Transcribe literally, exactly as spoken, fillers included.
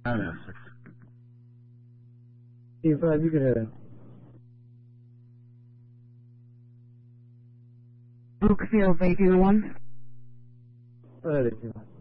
Adesso. Sì, però di credo. Brookfield eighty-one. Allora,